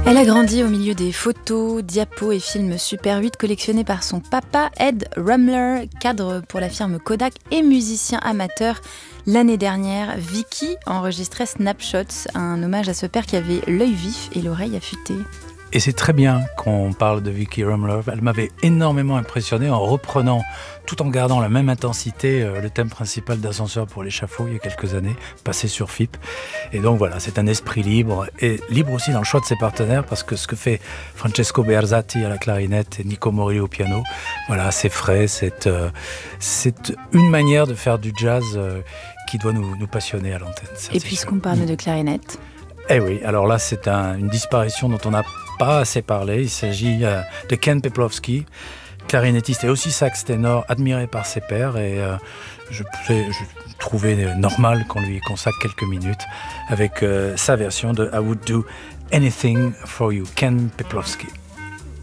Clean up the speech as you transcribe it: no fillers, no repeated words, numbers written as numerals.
Elle a grandi au milieu des photos, diapos et films Super 8 collectionnés par son papa Ed Rumler, cadre pour la firme Kodak et musicien amateur. L'année dernière, Vicky enregistrait Snapshots, un hommage à ce père qui avait l'œil vif et l'oreille affûtée. Et c'est très bien qu'on parle de Vicky Rumler. Elle m'avait énormément impressionné en reprenant, tout en gardant la même intensité, le thème principal d'Ascenseur pour l'échafaud il y a quelques années, passé sur FIP. Et donc voilà, c'est un esprit libre, et libre aussi dans le choix de ses partenaires, parce que ce que fait Francesco Bearzati à la clarinette et Nico Mori au piano, voilà, c'est frais, c'est une manière de faire du jazz qui doit nous passionner à l'antenne. Et puisqu'on parle de clarinette... Eh oui, alors là c'est une disparition dont on n'a pas assez parlé. Il s'agit de Ken Peplowski, clarinettiste et aussi sax ténor, admiré par ses pairs, et je trouvais normal qu'on lui consacre quelques minutes avec sa version de I Would Do Anything For You, Ken Peplowski.